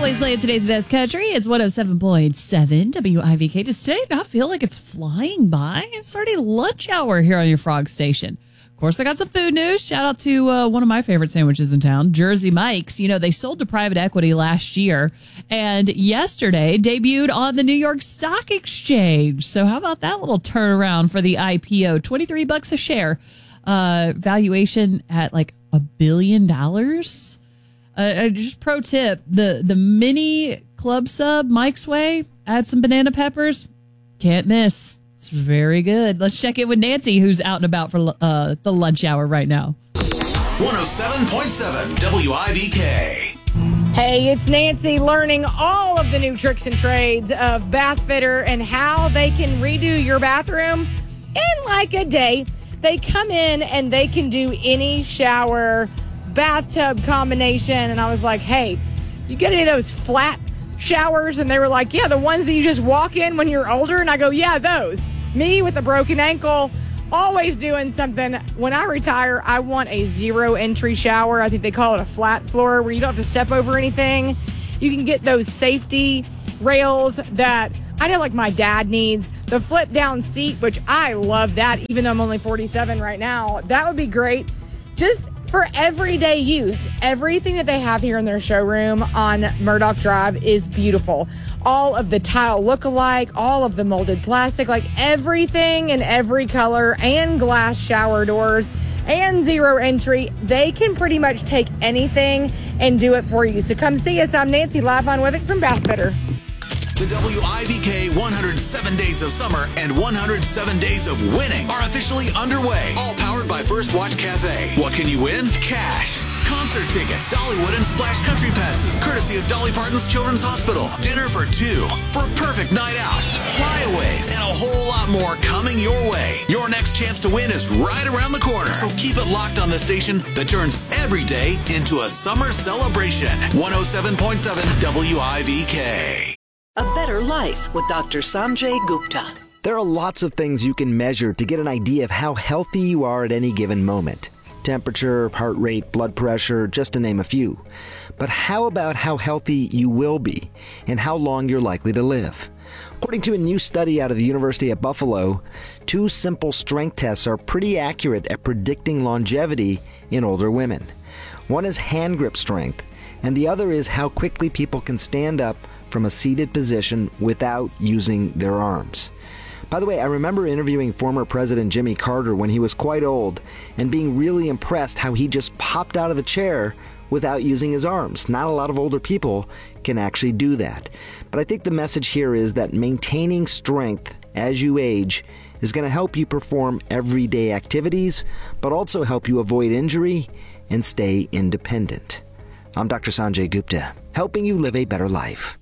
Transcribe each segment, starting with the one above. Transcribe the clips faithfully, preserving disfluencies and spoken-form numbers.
Always playing today's best country. It's one oh seven point seven W I V K. Does today not feel like it's flying by? It's already lunch hour here on your Frog Station. Of course, I got some food news. Shout out to uh, one of my favorite sandwiches in town, Jersey Mike's. You know, they sold to private equity last year and yesterday debuted on the New York Stock Exchange. So how about that little turnaround for the I P O? twenty-three bucks a share. Uh, valuation at like a billion dollars. Uh, just pro tip, the, the mini club sub, Mike's Way, add some banana peppers. Can't miss. It's very good. Let's check in with Nancy, who's out and about for uh, the lunch hour right now. one oh seven point seven W I V K. Hey, it's Nancy learning all of the new tricks and trades of Bath Fitter and how they can redo your bathroom in like a day. They come in and they can do any shower bathtub combination, and I was like, hey, you get any of those flat showers? And they were like, yeah, the ones that you just walk in when you're older. And I go, yeah, those. Me with a broken ankle, always doing something. When I retire, I want a zero entry shower. I think they call it a flat floor, where you don't have to step over anything. You can get those safety rails that I know like my dad needs, the flip down seat, which I love that, even though I'm only forty-seven right now. That would be great. Just for everyday use, everything that they have here in their showroom on Murdoch Drive is beautiful. All of the tile look-alike, all of the molded plastic, like everything in every color, and glass shower doors, and zero entry. They can pretty much take anything and do it for you. So come see us. I'm Nancy, live on Withik from Bath Fitter. The W I V K one hundred seven Days of Summer and one hundred seven Days of Winning are officially underway. All powered by First Watch Cafe. What can you win? Cash, concert tickets, Dollywood and Splash Country passes, courtesy of Dolly Parton's Children's Hospital. Dinner for two for a perfect night out. Flyaways and a whole lot more coming your way. Your next chance to win is right around the corner. So keep it locked on the station that turns every day into a summer celebration. one oh seven point seven W I V K. A better life with Doctor Sanjay Gupta. There are lots of things you can measure to get an idea of how healthy you are at any given moment. Temperature, heart rate, blood pressure, just to name a few. But how about how healthy you will be and how long you're likely to live? According to a new study out of the University of Buffalo, two simple strength tests are pretty accurate at predicting longevity in older women. One is hand grip strength, and the other is how quickly people can stand up from a seated position without using their arms. By the way, I remember interviewing former President Jimmy Carter when he was quite old and being really impressed how he just popped out of the chair without using his arms. Not a lot of older people can actually do that. But I think the message here is that maintaining strength as you age is going to help you perform everyday activities, but also help you avoid injury and stay independent. I'm Doctor Sanjay Gupta, helping you live a better life.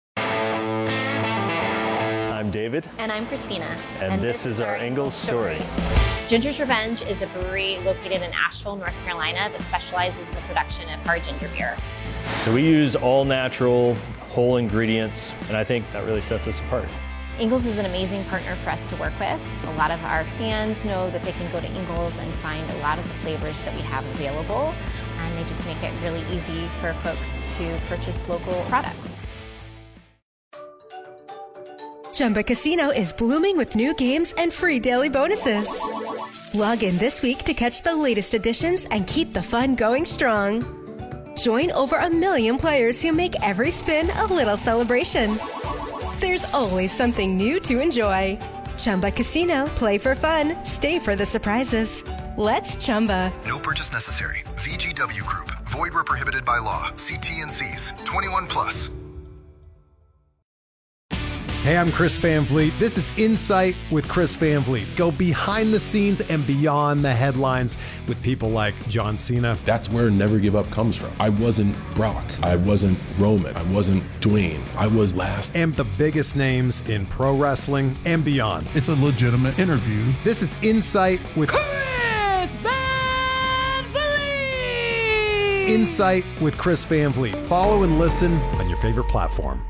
I'm David. And I'm Christina. And, and this, this is our Ingalls story. story. Ginger's Revenge is a brewery located in Asheville, North Carolina that specializes in the production of hard ginger beer. So we use all natural, whole ingredients, and I think that really sets us apart. Ingalls is an amazing partner for us to work with. A lot of our fans know that they can go to Ingalls and find a lot of the flavors that we have available, and they just make it really easy for folks to purchase local products. Chumba Casino is blooming with new games and free daily bonuses. Log in this week to catch the latest additions and keep the fun going strong. Join over a million players who make every spin a little celebration. There's always something new to enjoy. Chumba Casino. Play for fun. Stay for the surprises. Let's Chumba. No purchase necessary. V G W Group. Void where prohibited by law. See T N Cs. twenty-one plus. Hey, I'm Chris Van Vliet. This is Insight with Chris Van Vliet. Go behind the scenes and beyond the headlines with people like John Cena. That's where Never Give Up comes from. I wasn't Brock. I wasn't Roman. I wasn't Dwayne. I was last. And the biggest names in pro wrestling and beyond. It's a legitimate interview. This is Insight with Chris Van Vliet. Insight with Chris Van Vliet. Follow and listen on your favorite platform.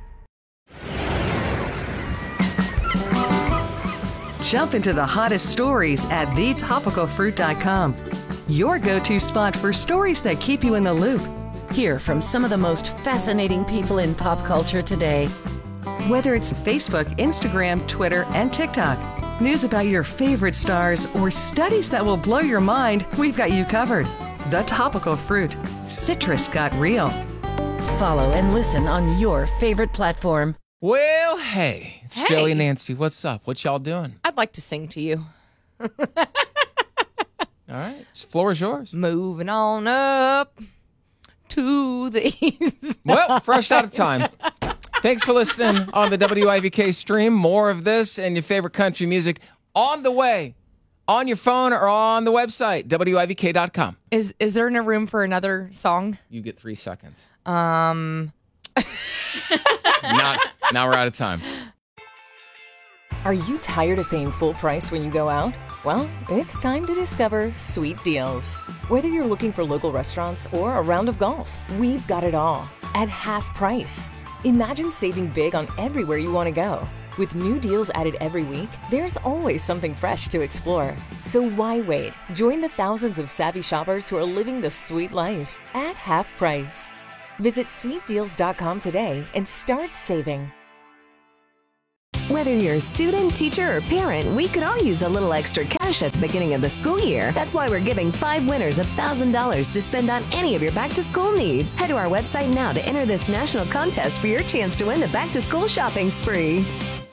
Jump into the hottest stories at the topical fruit dot com. Your go-to spot for stories that keep you in the loop. Hear from some of the most fascinating people in pop culture today. Whether it's Facebook, Instagram, Twitter, and TikTok, news about your favorite stars, or studies that will blow your mind, we've got you covered. The Topical Fruit. Citrus got real. Follow and listen on your favorite platform. Well, hey, it's Hey. Joey and Nancy. What's up? What y'all doing? I'd like to sing to you. All right, the floor is yours. Moving on up to the east. Well, fresh out of time. Thanks for listening on the W I V K stream. More of this and your favorite country music on the way, on your phone or on the website, W I V K dot com. Is is there no room for another song? You get three seconds. Um. Not, now we're out of time. Are you tired of paying full price when you go out? Well, it's time to discover Sweet Deals. Whether you're looking for local restaurants or a round of golf, we've got it all at half price. Imagine saving big on everywhere you want to go. With new deals added every week, there's always something fresh to explore. So why wait? Join the thousands of savvy shoppers who are living the sweet life at half price. Visit sweet deals dot com today and start saving. Whether you're a student, teacher, or parent, we could all use a little extra cash at the beginning of the school year. That's why we're giving five winners one thousand dollars to spend on any of your back-to-school needs. Head to our website now to enter this national contest for your chance to win the back-to-school shopping spree.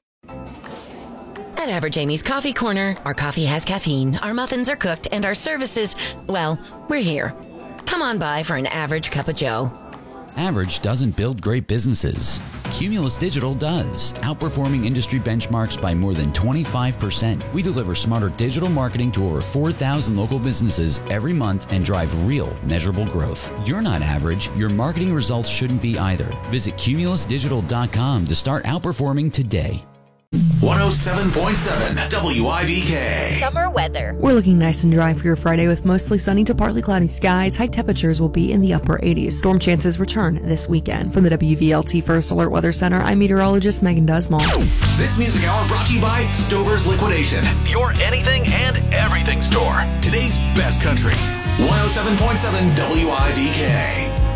At Average Amy's Coffee Corner, our coffee has caffeine, our muffins are cooked, and our services, well, we're here. Come on by for an average cup of joe. Average doesn't build great businesses. Cumulus Digital does, outperforming industry benchmarks by more than twenty-five percent. We deliver smarter digital marketing to over four thousand local businesses every month and drive real, measurable growth. You're not average. Your marketing results shouldn't be either. Visit cumulus digital dot com to start outperforming today. one oh seven point seven W I V K. Summer weather. We're looking nice and dry for your Friday with mostly sunny to partly cloudy skies. High temperatures will be in the upper eighties. Storm chances return this weekend. From the W V L T First Alert Weather Center, I'm meteorologist Megan Desmond. This music hour brought to you by Stover's Liquidation. Your anything and everything store. Today's best country. one oh seven point seven W I V K.